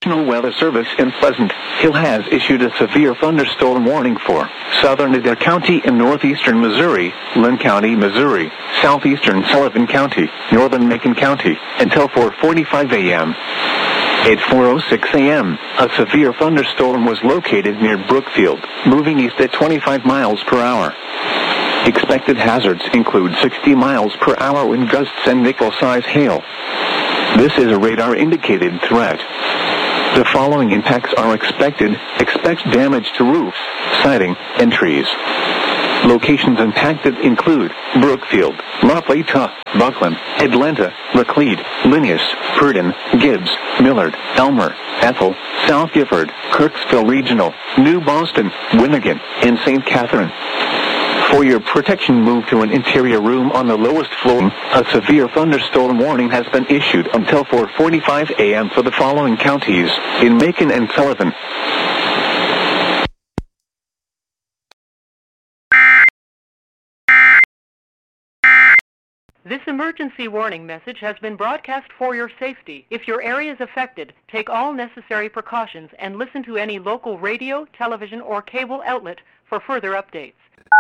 National Weather Service in Pleasant Hill has issued a severe thunderstorm warning for southern Adair County in northeastern Missouri, Lynn County, Missouri, southeastern Sullivan County, northern Macon County, until 4:45 a.m. At 4:06 a.m., a severe thunderstorm was located near Brookfield, moving east at 25 miles per hour. Expected hazards include 60 miles per hour wind gusts and nickel-size hail. This is a radar-indicated threat. The following impacts are expected. Expect damage to roofs, siding, and trees. Locations impacted include Brookfield, La Plata, Buckland, Atlanta, Laclede, Linneus, Purdon, Gibbs, Millard, Elmer, Ethel, South Gifford, Kirksville Regional, New Boston, Winnegan, and St. Catherine. For your protection, move to an interior room on the lowest floor. A severe thunderstorm warning has been issued until 4:45 a.m. for the following counties in Macon and Sullivan. This emergency warning message has been broadcast for your safety. If your area is affected, take all necessary precautions and listen to any local radio, television, or cable outlet for further updates.